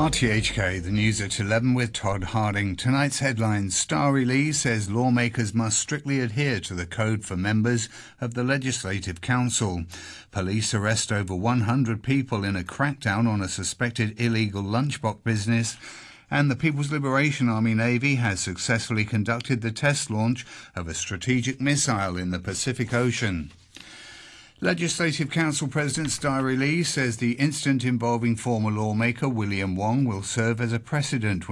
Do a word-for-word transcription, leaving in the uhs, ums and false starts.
R T H K, the news at eleven with Todd Harding. Tonight's headlines. Star-Release says lawmakers must strictly adhere to the code for members of the Legislative Council. Police arrest over one hundred people in a crackdown on a suspected illegal lunchbox business. And the People's Liberation Army Navy has successfully conducted the test launch of a strategic missile in the Pacific Ocean. Legislative Council President Star-Release says the incident involving former lawmaker William Wong will serve as a precedent